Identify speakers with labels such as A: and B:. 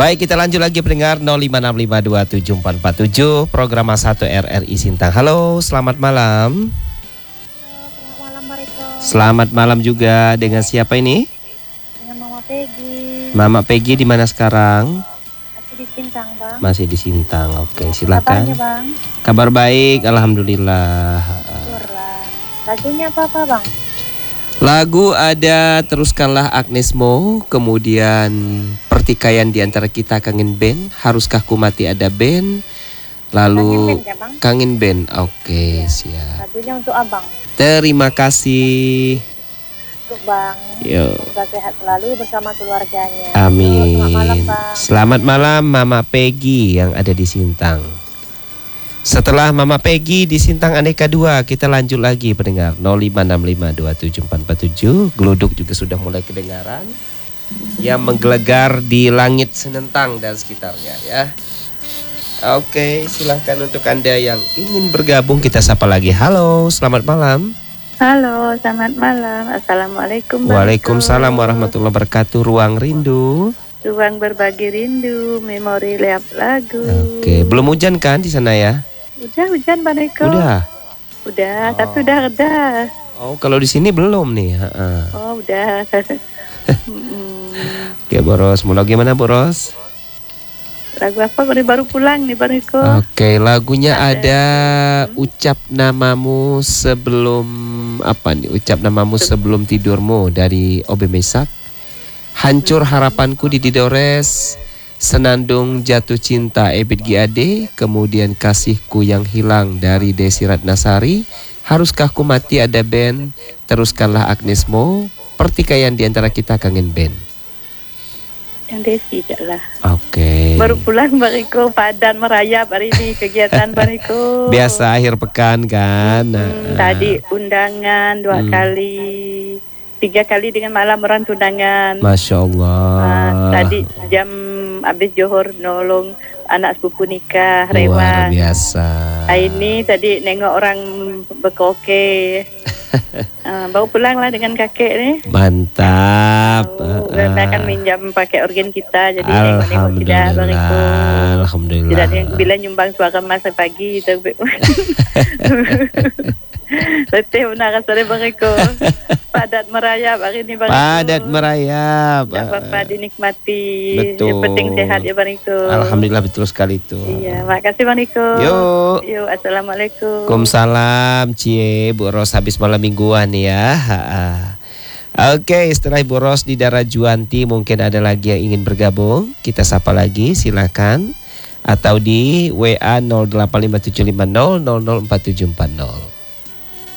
A: Baik, kita lanjut lagi pendengar 0565274447 program 1 RRI Sintang. Halo, selamat malam.
B: Selamat malam, Pak Riko.
A: Selamat malam juga. Dengan siapa ini?
B: Dengan Mama Peggy.
A: Mama Peggy di mana sekarang?
B: Masih di Sintang, Bang.
A: Masih di Sintang. Oke, silakan.
B: Kabarnya, Bang?
A: Kabar baik, alhamdulillah.
B: Syukurlah. Lagunya apa, Bang?
A: Lagu ada Teruskanlah Agnes Mo, kemudian Pertikaian di Antara Kita Kangen Band, Haruskah Ku Mati ada band, lalu
B: Kangen Band ya, Bang?
A: Kangen Band. Oke,
B: Ya.
A: siap.
B: Lagunya untuk Abang.
A: Terima kasih.
B: Untuk Bang.
A: Yuk.
B: Semoga sehat selalu bersama keluarganya.
A: Amin.
B: Selamat malam, Bang.
A: Selamat malam Mama Peggy yang ada di Sintang. Setelah Mama Peggy di Sintang Aneka 2, kita lanjut lagi pendengar 0565274447. Gluduk juga sudah mulai kedengaran yang menggelegar di langit Senentang dan sekitarnya ya. Oke, silahkan untuk Anda yang ingin bergabung, kita sapa lagi. Halo, selamat malam.
B: Halo, selamat malam. Assalamualaikum.
A: Waalaikumsalam warahmatullahi wabarakatuh. Ruang Rindu.
B: Ruang berbagi rindu, memori liap lagu.
A: Oke, belum hujan kan di sana ya?
B: Hujan, Pak Riko.
A: Udah.
B: Udah, tapi udah reda.
A: Oh, kalau di sini belum nih.
B: Oh, udah.
A: Oke, Boros. Mau lagu gimana, Boros?
B: Lagu apa? Baru pulang nih, Pak Riko.
A: Oke, lagunya ada Ucap Namamu Sebelum apa nih? Ucap Namamu Sebelum Tidurmu dari Obe Mesak. Hancur Harapanku di Didores. Senandung Jatuh Cinta Ebit Giade, kemudian Kasihku Yang Hilang dari Desi Ratnasari, Haruskah Ku Mati ada band, Teruskanlah Agnes Mo, Pertikaian di Antara Kita Kangen Band.
B: Yang Desi lah.
A: Oke.
B: Baru pulang Pak Riko, Padan merayap hari ini kegiatan Pak Riko.
A: Biasa akhir pekan kan.
B: Tadi undangan 2 kali, 3 kali dengan malam orang tundangan.
A: Masya Allah.
B: Tadi jam habis Johor nolong anak sepupu nikah
A: Luar
B: Rewang.
A: biasa.
B: Ini tadi nengok orang berkoke. Baru pulang lah dengan kakek nih.
A: Mantap.
B: Karena kan minjam pakai organ kita, jadi nengok-nengok tidak Bang Riko.
A: Alhamdulillah.
B: Tidak bila nyumbang suara masa pagi itu. Letih benar sore Bang Riko. Padat merayap hari ini Bang Riko.
A: Padat merayap.
B: Tidak apa-apa dinikmati.
A: Betul.
B: Yang penting sehat ya Bang Riko.
A: Alhamdulillah, betul sekali itu.
B: Iya, makasih Bang Riko.
A: Yuk.
B: Assalamualaikum.
A: Waalaikumsalam, Cie. Bu Ros habis malam mingguan ya. Oke, setelah Ibu Ros di Dara Juanti, mungkin ada lagi yang ingin bergabung. Kita sapa lagi, silakan. Atau di WA 085750004740.